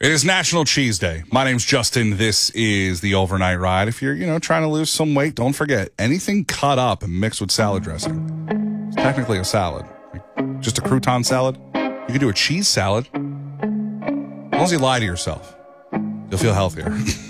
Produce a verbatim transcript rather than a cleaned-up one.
It is National Cheese Day. My name's Justin. This is the Overnight Ride. If you're, you know, trying to lose some weight, don't forget, anything cut up and mixed with salad dressing is technically a salad. Like, just a crouton salad. You can do a cheese salad. As long as you lie to yourself, you'll feel healthier.